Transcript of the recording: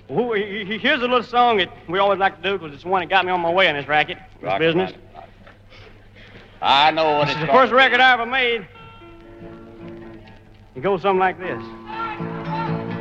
Here's a little song that we always like to do because it's the one that got me on my way in this racket, this business. I know what This is the first record I ever made. It goes something like this.